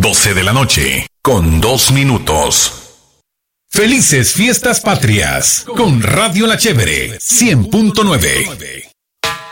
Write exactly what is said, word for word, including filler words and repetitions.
doce de la noche, con dos minutos. Felices Fiestas Patrias, con Radio La Chévere, cien punto nueve.